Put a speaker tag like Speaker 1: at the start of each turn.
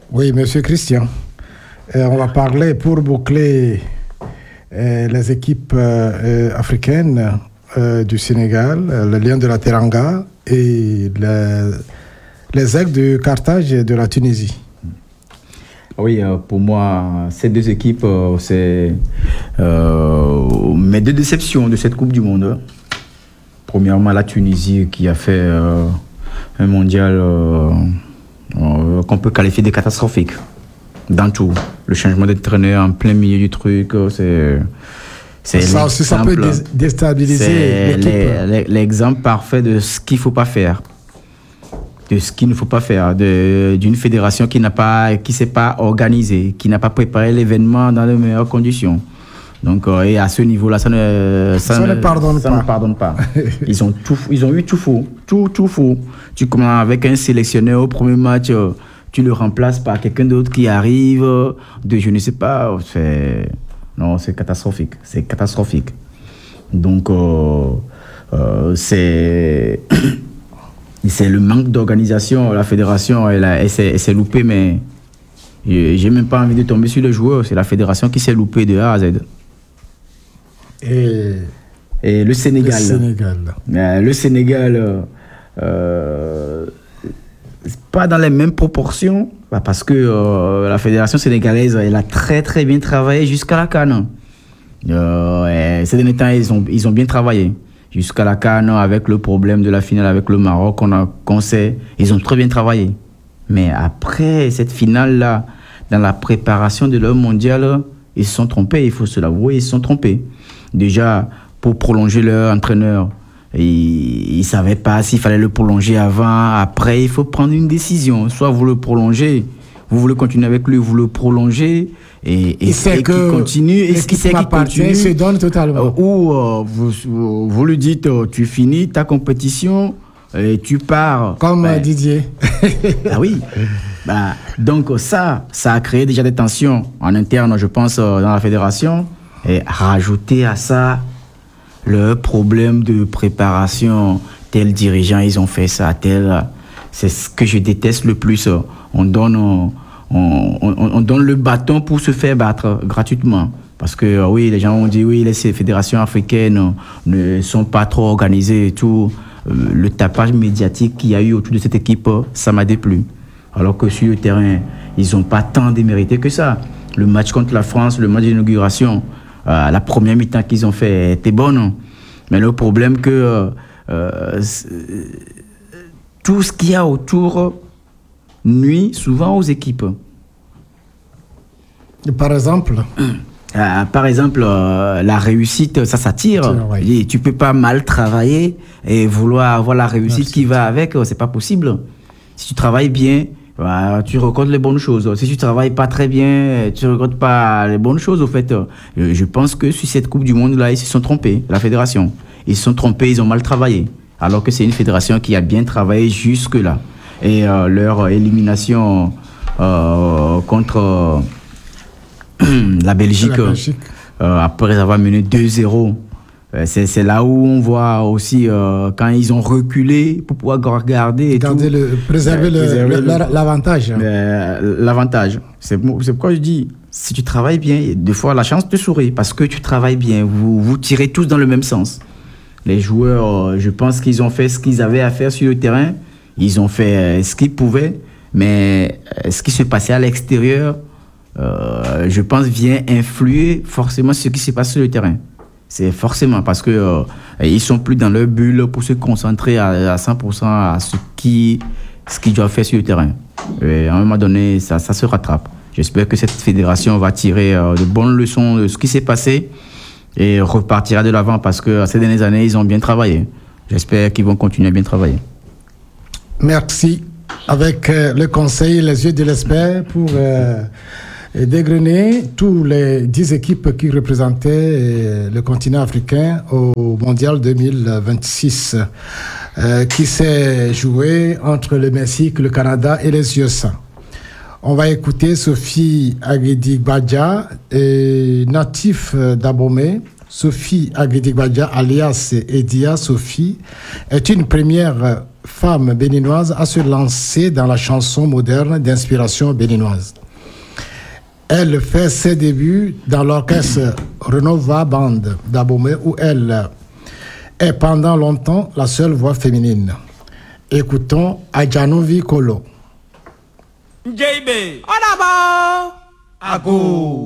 Speaker 1: Oui, Monsieur Christian. On va parler pour boucler les équipes africaines du Sénégal, le Lion de la Teranga et les Aigles de Carthage et de la Tunisie.
Speaker 2: Oui, pour moi, ces deux équipes, c'est mes deux déceptions de cette Coupe du Monde. Premièrement, la Tunisie qui a fait un mondial qu'on peut qualifier de catastrophique dans tout. Le changement d'entraîneur en plein milieu du truc, c'est
Speaker 1: ça aussi, ça peut déstabiliser l'équipe.
Speaker 2: L'exemple parfait de ce qu'il ne faut pas faire. De ce qu'il ne faut pas faire, d'une fédération qui s'est pas organisée, qui n'a pas préparé l'événement dans les meilleures conditions. Donc, et à ce niveau-là, ça ne pardonne pas. Ils ont eu tout faux, tout faux. Tu commences avec un sélectionneur au premier match, tu le remplaces par quelqu'un d'autre qui arrive je ne sais pas. C'est catastrophique. C'est catastrophique. Donc, c'est le manque d'organisation. La fédération, elle s'est loupée, mais j'ai même pas envie de tomber sur les joueurs. C'est la fédération qui s'est loupée de A à Z. Et le Sénégal. Le Sénégal, pas dans les mêmes proportions, parce que la fédération sénégalaise, elle a très très bien travaillé jusqu'à la CAN. Ces derniers temps, ils ont bien travaillé. Jusqu'à la CAN, avec le problème de la finale avec le Maroc, qu'on sait, ils ont très bien travaillé. Mais après cette finale-là, dans la préparation de leur mondial, ils se sont trompés, il faut se l'avouer, ils se sont trompés. Déjà, pour prolonger leur entraîneur, ils ne savaient pas s'il fallait le prolonger avant, après, il faut prendre une décision. Soit vous le prolongez, vous voulez continuer avec lui, vous le prolongez, et qui continue, et qui continue,
Speaker 1: se donne totalement.
Speaker 2: Ou vous lui dites, tu finis ta compétition et tu pars.
Speaker 1: Comme Didier.
Speaker 2: Ah oui. Donc ça a créé déjà des tensions en interne, je pense, dans la fédération. Et rajouter à ça le problème de préparation, tel dirigeant, ils ont fait ça, c'est ce que je déteste le plus. On donne le bâton pour se faire battre gratuitement. Parce que oui, les gens ont dit oui, les fédérations africaines ne sont pas trop organisées et tout. Le tapage médiatique qu'il y a eu autour de cette équipe, ça m'a déplu. Alors que sur le terrain, ils n'ont pas tant démérité que ça. Le match contre la France, le match d'inauguration, la première mi-temps qu'ils ont fait était bonne. Mais le problème que tout ce qu'il y a autour nuit souvent aux équipes.
Speaker 1: Par exemple
Speaker 2: la réussite, ça s'attire. Ouais. Tu peux pas mal travailler et vouloir avoir la réussite qui va avec, c'est pas possible. Si tu travailles bien, tu récoltes les bonnes choses. Si tu travailles pas très bien, tu récoltes pas les bonnes choses. Au fait, je pense que sur cette Coupe du Monde là, ils se sont trompés. La fédération, ils se sont trompés, ils ont mal travaillé. Alors que c'est une fédération qui a bien travaillé jusque là. Et leur élimination contre la Belgique, après avoir mené 2-0. C'est là où on voit aussi quand ils ont reculé pour pouvoir regarder
Speaker 1: préserver l'avantage.
Speaker 2: L'avantage. C'est pourquoi je dis, si tu travailles bien, des fois la chance te sourit parce que tu travailles bien. Vous tirez tous dans le même sens. Les joueurs, je pense qu'ils ont fait ce qu'ils avaient à faire sur le terrain. Ils ont fait ce qu'ils pouvaient, mais ce qui se passait à l'extérieur, je pense, vient influer forcément sur ce qui se passe sur le terrain. C'est forcément parce que ils sont plus dans leur bulle pour se concentrer à 100% à ce qu'ils doivent faire sur le terrain. Et à un moment donné, ça se rattrape. J'espère que cette fédération va tirer de bonnes leçons de ce qui s'est passé et repartira de l'avant parce que ces dernières années, ils ont bien travaillé. J'espère qu'ils vont continuer à bien travailler.
Speaker 1: Merci. Avec le conseil, les yeux de l'expert pour dégrainer tous les 10 équipes qui représentaient le continent africain au Mondial 2026 qui s'est joué entre le Mexique, le Canada et les USA. On va écouter Sophie Aguedi-Badja, natif d'Abomey. Sophie Aguedi-Badja, alias Edia Sophie, est une première femme béninoise à se lancer dans la chanson moderne d'inspiration béninoise. Elle fait ses débuts dans l'orchestre Renova Band d'Abomey où elle est pendant longtemps la seule voix féminine. Écoutons Adjanovi Kolo.
Speaker 3: JB, Onabo, Ako.